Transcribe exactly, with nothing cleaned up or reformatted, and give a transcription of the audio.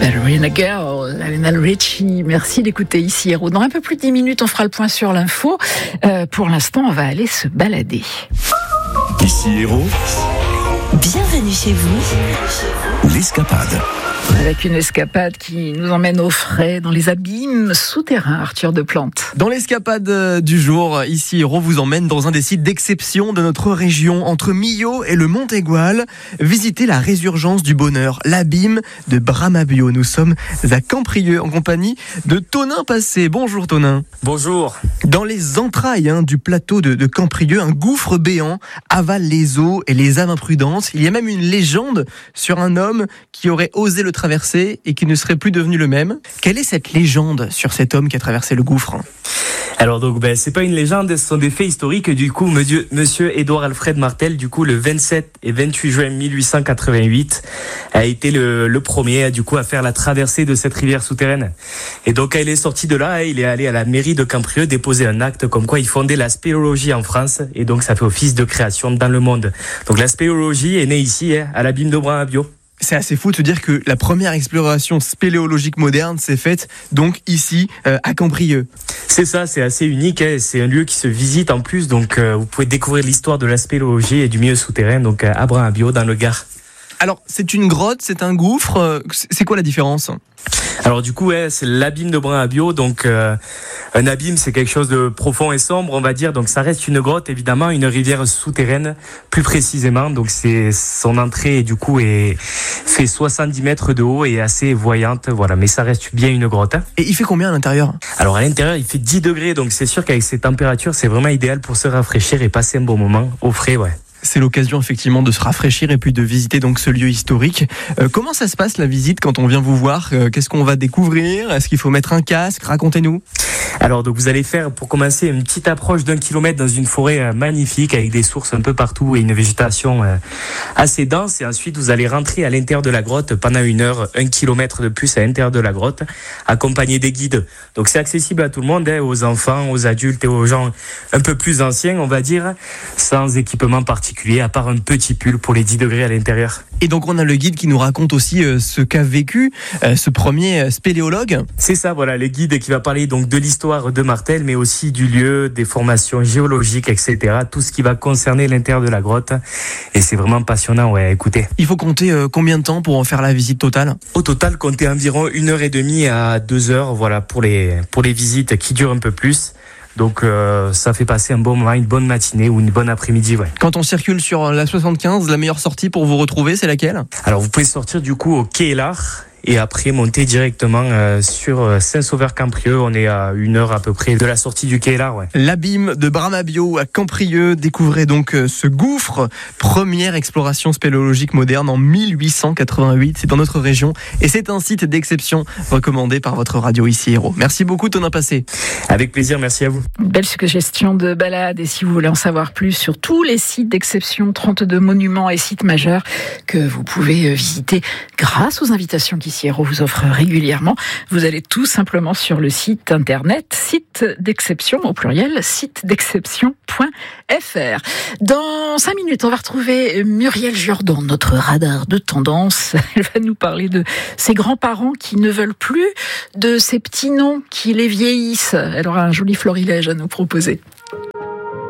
Ballerina Girl, Lionel Richie. Merci d'écouter ici Héros. Dans un peu plus de dix minutes, on fera le point sur l'info. Euh, pour l'instant, on va aller se balader. Ici Héros. Bienvenue chez vous. L'escapade. Avec une escapade qui nous emmène au frais dans les abîmes souterrains, Arthur Deplante. Dans l'escapade du jour, ici Héros vous emmène dans un des sites d'exception de notre région, entre Millau et le Mont-Aigual. Visitez la résurgence du bonheur, l'abîme de Bramabio. Nous sommes à Camprieux en compagnie de Tonin Passé. Bonjour Tonin. Bonjour. Dans les entrailles hein, du plateau de, de Camprieux, un gouffre béant avale les eaux et les âmes imprudentes. Il y a même une légende sur un homme qui aurait osé le traverser et qui ne serait plus devenu le même. Quelle est cette légende sur cet homme qui a traversé le gouffre ? Alors donc ben c'est pas une légende, ce sont des faits historiques. Du coup monsieur, monsieur Édouard Alfred Martel, du coup le vingt-sept et vingt-huit juin mille huit cent quatre-vingt-huit, a été le, le premier du coup à faire la traversée de cette rivière souterraine. Et donc quand il est sorti de là, il est allé à la mairie de Camprieux déposer un acte comme quoi il fondait la spéléologie en France, et donc ça fait office de création dans le monde. Donc la spéléologie est née ici hein, à l'abîme de Bramabio. C'est assez fou de se dire que la première exploration spéléologique moderne s'est faite donc ici euh, à Camprieux. C'est ça, c'est assez unique, hein. C'est un lieu qui se visite en plus, donc euh, vous pouvez découvrir l'histoire de la spéléologie et du milieu souterrain, donc à Bramabio dans le Gard. Alors c'est une grotte, c'est un gouffre, euh, c'est quoi la différence ? Alors du coup, ouais, c'est l'abîme de Bramabio. Donc euh, un abîme, c'est quelque chose de profond et sombre, on va dire. Donc ça reste une grotte, évidemment, une rivière souterraine, plus précisément. Donc c'est son entrée, du coup, est fait soixante-dix mètres de haut et assez voyante. Voilà, mais ça reste bien une grotte. Hein. Et il fait combien à l'intérieur ? Alors à l'intérieur, il fait dix degrés. Donc c'est sûr qu'avec ces températures, c'est vraiment idéal pour se rafraîchir et passer un bon moment au frais, ouais. C'est l'occasion effectivement de se rafraîchir et puis de visiter donc ce lieu historique. Euh, comment ça se passe la visite quand on vient vous voir ? euh, Qu'est-ce qu'on va découvrir ? Est-ce qu'il faut mettre un casque ? Racontez-nous. Alors donc vous allez faire pour commencer une petite approche d'un kilomètre dans une forêt magnifique avec des sources un peu partout et une végétation assez dense, et ensuite vous allez rentrer à l'intérieur de la grotte pendant une heure, un kilomètre de plus à l'intérieur de la grotte, accompagné des guides. Donc c'est accessible à tout le monde, hein, aux enfants, aux adultes et aux gens un peu plus anciens, on va dire, sans équipement particulier à part un petit pull pour les dix degrés à l'intérieur. Et donc on a le guide qui nous raconte aussi euh, ce qu'a vécu euh, ce premier spéléologue. C'est ça, voilà, le guide qui va parler donc de l'histoire de Martel, mais aussi du lieu, des formations géologiques, et cetera. Tout ce qui va concerner l'intérieur de la grotte. Et c'est vraiment passionnant, ouais, écoutez. Il faut compter euh, combien de temps pour en faire la visite totale ? Au total, comptez environ une heure et demie à deux heures, voilà, pour les, pour les visites qui durent un peu plus. Donc euh, ça fait passer un bon moment, une bonne matinée ou une bonne après-midi, ouais. Quand on circule sur la soixante-quinze, la meilleure sortie pour vous retrouver, c'est laquelle ? Alors vous pouvez sortir du coup au quai Élard et après monter directement euh, sur Saint-Sauveur-Camprieux. On est à une heure à peu près de la sortie du quai Élard, ouais. L'abîme de Bramabio à Camprieux. Découvrez donc euh, ce gouffre. Première exploration spéléologique moderne en mille huit cent quatre-vingt-huit. C'est dans notre région et c'est un site d'exception recommandé par votre radio ici Héros. Merci beaucoup Tonin Passé. Avec plaisir, merci à vous. Belle suggestion de balade, et si vous voulez en savoir plus sur tous les sites d'exception, trente-deux monuments et sites majeurs que vous pouvez visiter grâce aux invitations qui ici Héros vous offre régulièrement, vous allez tout simplement sur le site internet site d'exception au pluriel site d'exception point f r. Dans cinq minutes, on va retrouver Muriel Jordan, notre radar de tendance. Elle va nous parler de ses grands-parents qui ne veulent plus de ces petits noms qui les vieillissent. Elle aura un joli florilège à nous proposer.